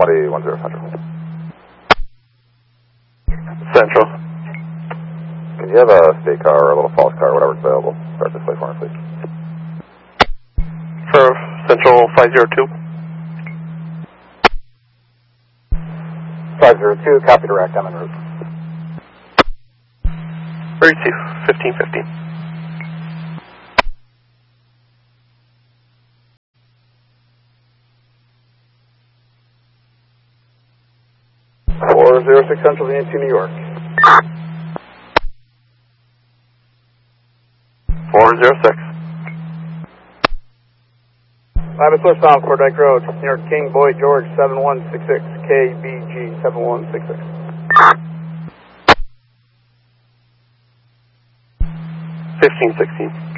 2010 Central. Central. Can you have a state car or a little false car, whatever's available? Start this way for me, please. For Central 502. 502, copy direct, I'm en route. Receive, 1515. Central, VA2, New York. 406. Rabbit westbound, Fort Dyke Road, New York King, Boy George, 7166, KBG, 7166. 1516.